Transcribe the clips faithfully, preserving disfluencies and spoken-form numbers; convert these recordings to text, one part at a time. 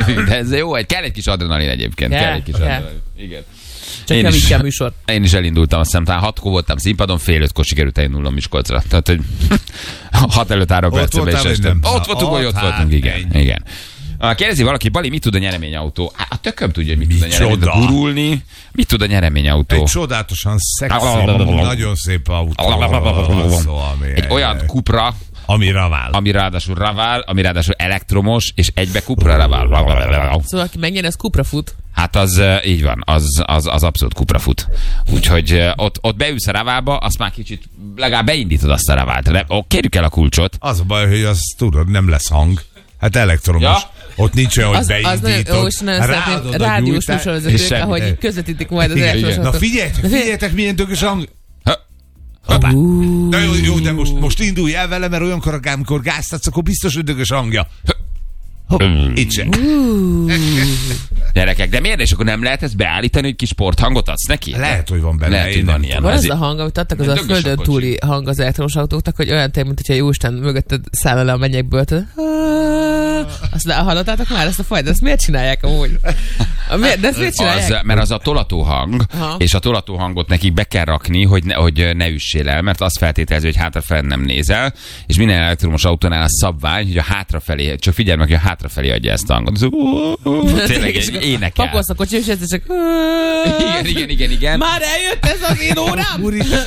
De ez jó, egy, kell egy kis adrenalin egyébként. Kell, kell egy kis kell. adrenalin. Igen. Csak én is, a műsor. Én is elindultam, azt hiszem, talán hatkor voltam színpadon, fél ötkor sikerült elindulnom Miskolcra. Tehát, hogy hat előtt három percben is estem. Ott voltunk, vagy ott voltunk, igen. igen. Kérdezi valaki, Bali, mit tud a nyereményautó? A tököm tudja, hogy mit tud a nyereményautó. Gurulni. Mit tud a nyereményautó? Egy csodálatosan szexi, nagyon szép autó. Egy olyan Cupra, ami ravál. Ami ráadásul ravál, ami ráadásul elektromos, és egybe Cupra ravál. Szóval aki megnyer, ez Cupra fut. Hát az így van, az, az, az abszolút Cupra fut. Úgyhogy ott, ott beülsz a raválba, azt már kicsit, legalább beindítod azt a ravált. De, ó, kérjük el a kulcsot. Az a baj, hogy az tudod, nem lesz hang. Hát elektromos. Ja. Ott nincs olyan, hogy beindítod. Az nagyon szeretném rádiós műsorvezetők, ahogy közvetítik majd az elektromos. Na figyeljetek, figyeljetek, milyen tökös hang. Hoppá. Na jó, jó, de most, most indulj el vele, mert olyankor, amikor gáztatsz, akkor biztos, hogy dögös hangja. Hopp, itt sem. Gyerekek, de miért? És akkor nem lehet ezt beállítani, hogy kis sporthangot adsz neki? Lehet, hogy van benne. Lehet, hogy van ilyen. Van az a hang, amit adtak, az a földön túli hang az elektromos autóknak, hogy olyan tény, mint hogyha Jóisten mögötted száll le a mennyekből. Azt hallottátok már ezt a fajt? Ezt miért csinálják amúgy? De ezt miért csinálják? Az, mert az a tolató hang, aha. És a tolató hangot nekik be kell rakni, hogy ne, hogy ne üssél el, mert azt feltételezi, hogy hátrafelé nem nézel, és minden elektromos autónál a szabvány, hogy a hátrafelé, csak figyelj meg, hogy a hátrafelé adja ezt a hangot. Tényleg egy énekel. Pakolsz a kocsi, és ez csak... Igen, igen, igen, igen. Már eljött ez az én órám?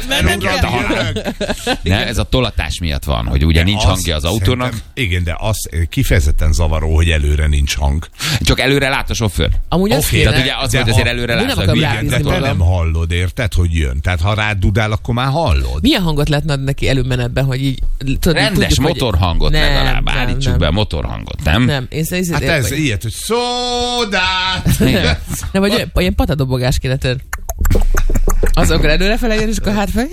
Ne, ez a tolatás miatt van, hogy ugye nincs hangja az autónak. Igen, de az kifejezetten zavaró, hogy előre nincs hang. Csak előre lát a sofőr. Amúgy az kéne. Tehát ugye az, hogy azért előre lát a hülyen, de te nem hallod, érted, hogy jön. Tehát ha rád dudál, akkor már hallod. Milyen hangot lehetne adni neki előmenetben, hogy így... Tudod, rendes tudjuk, motorhangot hogy... legalább. Nem, állítsuk nem, be a motorhangot, nem? Nem. Én hát ez vagy... ilyet, hogy szódát! Nem, vagy olyan patadobogás kéne tenni. Azokra előrefele jön, és akkor hátfele...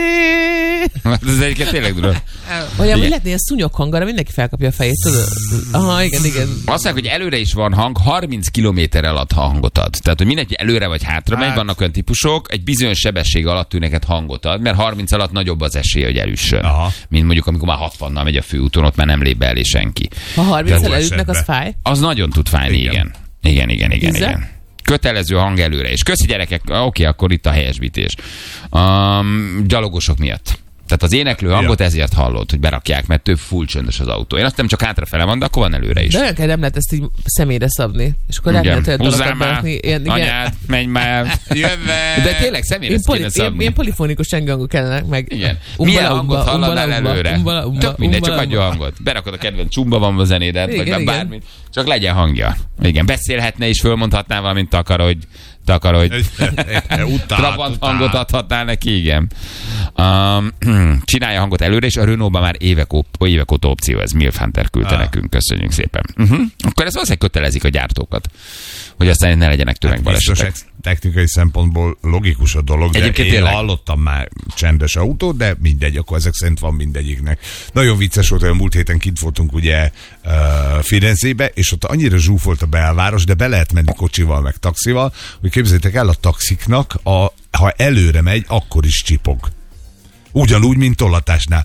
Ez egyébként tényleg durva. Olyan, hogy lehetne ilyen szúnyog hang, arra mindenki felkapja a fejét, tudod? Aha, igen, igen. Azt mondják, hogy előre is van hang, harminc kilométer alatt hangot ad. Tehát, hogy mindenki előre vagy hátra megy, hát. Vannak olyan típusok, egy bizonyos sebesség alatt ő neked hangot ad, mert harminc alatt nagyobb az esély, hogy elüssön. Aha. Mint mondjuk, amikor már hatvannal megy a főúton, ott már nem lép be elé senki. Ha harminccel elütnek, az fáj? Az nagyon tud fájni, igen. Igen, igen, igen, igen. igen. Kötelező hang előre. És köszi gyerekek, oké, akkor itt a helyesbítés. Um, gyalogosok miatt. Tehát az éneklő hangot ja. ezért hallod, hogy berakják, mert több full csöndes az autó. Én azt nem csak hátrafele van, de akkor van előre is. De olyan kell, nem lehet ezt így személyre szabni. És akkor nem lehet olyan dalokat berakni. Ilyen, anyád, menj már, jöve. De tényleg személyre ezt kéne szabni. Ilyen polifonikus csengőhangok kellene meg. Igen. Milyen hangot hallanál előre? Tök mindegy, csak adja a hangot. Berakod a kedvenc csumba van a zenédet, vagy bármit. Csak legyen hangja. Igen, beszélhetne és fölmondhatná valamint akar, hogy te akar, hogy trabant hangot adhatnál neki, igen. Um, csinálja hangot előre, és a Renault-ban már évek, ó- évek óta opció, ez Milf Hunter küldte ah. nekünk, köszönjük szépen. Uh-huh. Akkor ez valószínűleg kötelezik a gyártókat, hogy aztán ne legyenek tömegbalesetek. Hát technikai szempontból logikus a dolog, egyébként de én tényleg hallottam már csendes autót, de mindegy, akkor ezek szerint van mindegyiknek. Nagyon vicces volt, olyan múlt héten kint voltunk ugye uh, Firenzébe, és ott annyira zsúfolt a belváros, de be lehet menni kocsival, meg taxival, hogy képzeljétek el, a taxiknak, a, ha előre megy, akkor is csipog. Ugyanúgy, mint tollatásnál.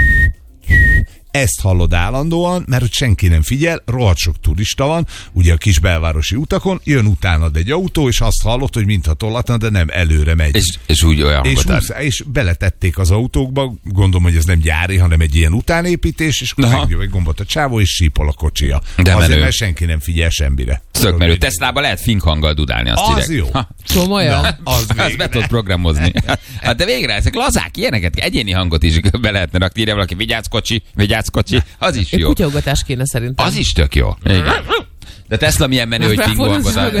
Ezt hallod állandóan, mert hogy senki nem figyel, rohadt sok turista van, ugye a kis belvárosi utakon, jön utánad egy autó, és azt hallod, hogy mintha tollatna, de nem, előre megy. És, és úgy olyan és, húsz, és beletették az autókba, gondolom, hogy ez nem gyári, hanem egy ilyen utánépítés, és akkor megnyom egy gombot a csávó, és sípol a kocsia. De azért, mert senki nem figyel semmire. Tök merő. Teslába lehet fink hanggal dudálni, azt az direkt. Jó. Komolyan? Az azt be tudod programozni. Hát de végre ezek lazák, ilyeneket, egyéni hangot is be lehetne rakni, írja valaki, vigyázz kocsi, vigyázz kocsi, az is jó. Egy kutyaugatás kéne szerintem. Az is tök jó. Igen. De Tesla milyen menő, hogy fingó hangot ad.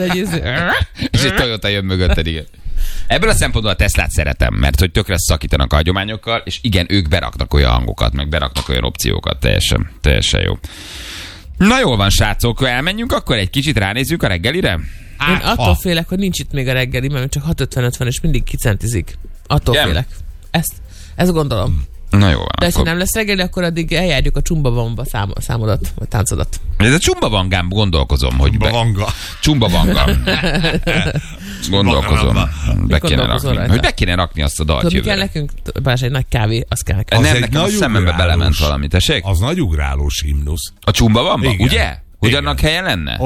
És egy Toyota jön mögötted, igen. Ebből a szempontból a Teslát szeretem, mert hogy tökre szakítanak a hagyományokkal, és igen, ők beraknak olyan hangokat, meg beraknak olyan opciókat, teljesen, teljesen jó. Na jól van, srácok, elmenjünk, akkor egy kicsit ránézzük a reggelire? Én attól ha. félek, hogy nincs itt még a reggeli, mert csak hat ötvenöt van, és mindig kicentizik. Attól Igen. félek. Ezt, ezt gondolom. Na jó van. De akkor... ha nem lesz reggeli, akkor addig eljárjuk a Csumbavanga szám, számodat, vagy táncodat. Ez a Csumbavangám gondolkozom, hogy... Csumbavanga. Be... Csumbavanga. Gondolkozom. Be kéne rakni. Hogy be kéne rakni azt a dalt jövőre. Tudod, mi kell nekünk? Bár egy nagy kávé, az kell nekünk. Nem, nekem a szemembe belement valami, tessék? Az nagy ugrálós himnusz. A Csumbavamba, ugye? Hogy annak helye lenne?